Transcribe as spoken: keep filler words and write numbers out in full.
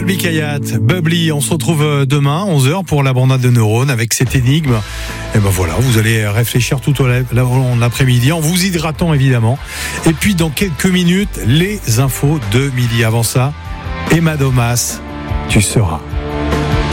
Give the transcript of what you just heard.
Colby Kayat, Bubbly, on se retrouve demain, onze heures, pour la bande de neurones avec cette énigme. Et ben voilà, vous allez réfléchir tout au long de l'après-midi en vous hydratant évidemment. Et puis dans quelques minutes, les infos de midi. Avant ça, Emma Domas, tu seras.